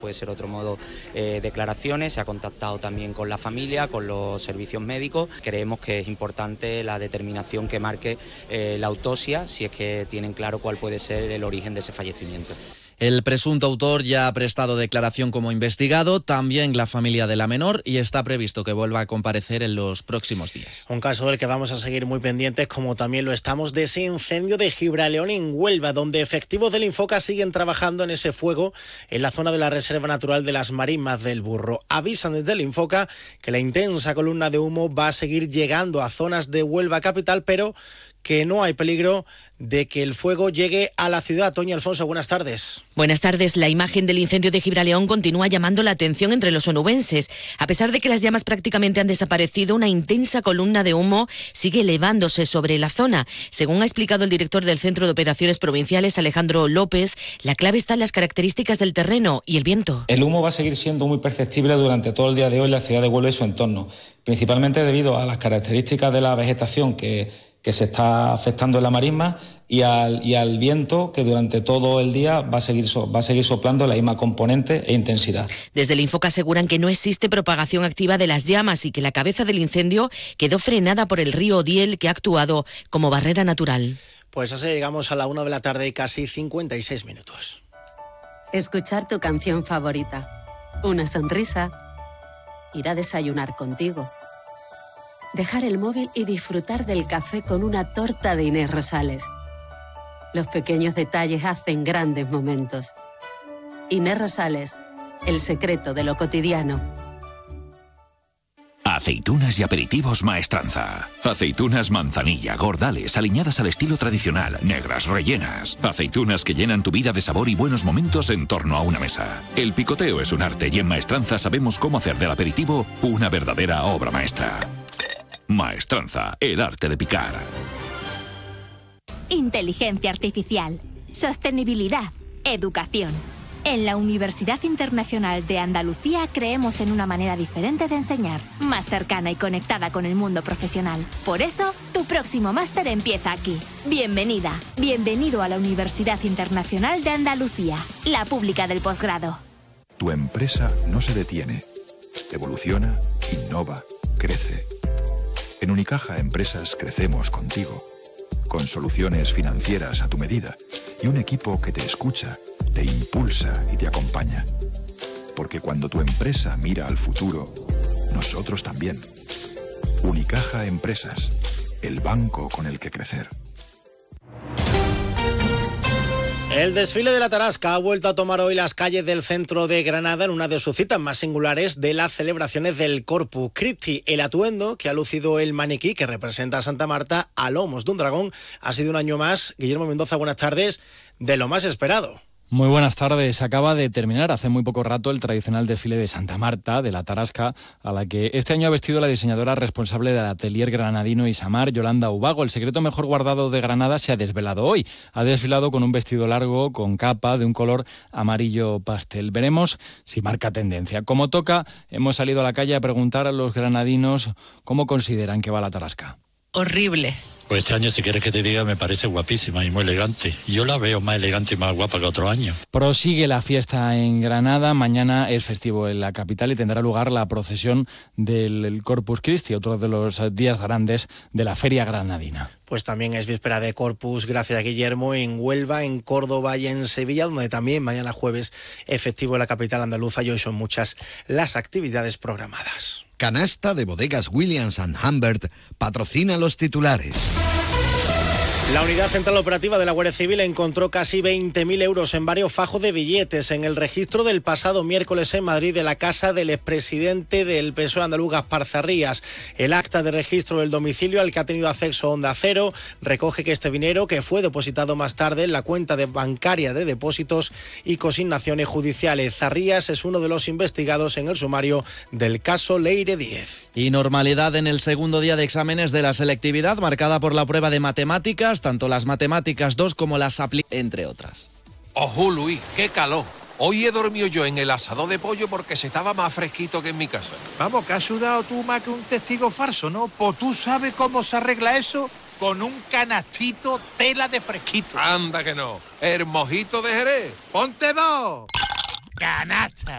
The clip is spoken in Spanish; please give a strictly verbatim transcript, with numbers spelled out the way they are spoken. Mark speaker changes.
Speaker 1: Puede ser otro modo de eh, declaraciones, se ha contactado también con la familia, con los servicios médicos. Creemos que es importante la determinación que marque eh, la autopsia, si es que tienen claro cuál puede ser el origen de ese fallecimiento.
Speaker 2: El presunto autor ya ha prestado declaración como investigado, también la familia de la menor, y está previsto que vuelva a comparecer en los próximos días.
Speaker 3: Un caso del que vamos a seguir muy pendientes, como también lo estamos de ese incendio de Gibraleón en Huelva, donde efectivos del Infoca siguen trabajando en ese fuego en la zona de la Reserva Natural de las Marismas del Burro. Avisan desde el Infoca que la intensa columna de humo va a seguir llegando a zonas de Huelva capital, pero que no hay peligro de que el fuego llegue a la ciudad. Toña Alfonso, buenas tardes.
Speaker 4: Buenas tardes. La imagen del incendio de Gibraleón continúa llamando la atención entre los onubenses. A pesar de que las llamas prácticamente han desaparecido, una intensa columna de humo sigue elevándose sobre la zona. Según ha explicado el director del Centro de Operaciones Provinciales, Alejandro López, la clave está en las características del terreno y el viento.
Speaker 5: El humo va a seguir siendo muy perceptible durante todo el día de hoy en la ciudad de Huelva y su entorno, principalmente debido a las características de la vegetación que que se está afectando en la marisma y al, y al viento que durante todo el día va a seguir so, va a seguir soplando la misma componente e intensidad.
Speaker 4: Desde el Infoca aseguran que no existe propagación activa de las llamas y que la cabeza del incendio quedó frenada por el río Odiel, que ha actuado como barrera natural.
Speaker 3: Pues así llegamos a la una de la tarde y casi cincuenta y seis minutos.
Speaker 6: Escuchar tu canción favorita, una sonrisa, ir a desayunar contigo, dejar el móvil y disfrutar del café con una torta de Inés Rosales. Los pequeños detalles hacen grandes momentos. Inés Rosales, el secreto de lo cotidiano.
Speaker 7: Aceitunas y aperitivos Maestranza. Aceitunas manzanilla, gordales, aliñadas al estilo tradicional, negras, rellenas. Aceitunas que llenan tu vida de sabor y buenos momentos en torno a una mesa. El picoteo es un arte y en Maestranza sabemos cómo hacer del aperitivo una verdadera obra maestra. Maestranza, el arte de picar.
Speaker 8: Inteligencia artificial, sostenibilidad, educación. En la Universidad Internacional de Andalucía creemos en una manera diferente de enseñar, más cercana y conectada con el mundo profesional. Por eso, tu próximo máster empieza aquí. Bienvenida, bienvenido a la Universidad Internacional de Andalucía, la pública del posgrado.
Speaker 9: Tu empresa no se detiene, evoluciona, innova, crece. En Unicaja Empresas crecemos contigo, con soluciones financieras a tu medida y un equipo que te escucha, te impulsa y te acompaña. Porque cuando tu empresa mira al futuro, nosotros también. Unicaja Empresas, el banco con el que crecer.
Speaker 3: El desfile de la Tarasca ha vuelto a tomar hoy las calles del centro de Granada en una de sus citas más singulares de las celebraciones del Corpus Christi. El atuendo que ha lucido el maniquí que representa a Santa Marta a lomos de un dragón ha sido un año más, Guillermo Mendoza, buenas tardes, de lo más esperado.
Speaker 10: Muy buenas tardes. Acaba de terminar hace muy poco rato el tradicional desfile de Santa Marta, de la Tarasca, a la que este año ha vestido la diseñadora responsable del atelier granadino Isamar, Yolanda Ubago. El secreto mejor guardado de Granada se ha desvelado hoy. Ha desfilado con un vestido largo, con capa, de un color amarillo pastel. Veremos si marca tendencia. Como toca, hemos salido a la calle a preguntar a los granadinos cómo consideran que va la Tarasca.
Speaker 11: Horrible. Pues este año, si quieres que te diga, me parece guapísima y muy elegante. Yo la veo más elegante y más guapa que otro año.
Speaker 10: Prosigue la fiesta en Granada. Mañana es festivo en la capital y tendrá lugar la procesión del Corpus Christi, otro de los días grandes de la feria granadina.
Speaker 3: Pues también es víspera de Corpus, gracias a Guillermo, en Huelva, en Córdoba y en Sevilla, donde también mañana jueves es festivo en la capital andaluza y hoy son muchas las actividades programadas.
Speaker 12: Canasta de Bodegas Williams and Humbert patrocina los titulares.
Speaker 3: La Unidad Central Operativa de la Guardia Civil encontró casi veinte mil euros en varios fajos de billetes en el registro del pasado miércoles en Madrid de la casa del expresidente del P S O E andaluz, Gaspar Zarrías. El acta de registro del domicilio al que ha tenido acceso Onda Cero recoge que este dinero, que fue depositado más tarde en la cuenta de bancaria de depósitos y consignaciones judiciales. Zarrías es uno de los investigados en el sumario del caso Leire Díez.
Speaker 2: Y normalidad en el segundo día de exámenes de la selectividad, marcada por la prueba de matemáticas, tanto las matemáticas dos como las aplicadas, entre otras.
Speaker 13: Ojo, Luis, qué calor. Hoy he dormido yo en el asador de pollo porque se estaba más fresquito que en mi casa.
Speaker 14: Vamos, que has sudado tú más que un testigo falso, ¿no? Pues tú sabes cómo se arregla eso con un canastito tela de fresquito.
Speaker 13: Anda que no. El mojito de Jerez.
Speaker 14: ¡Ponte dos! ¡Canasta!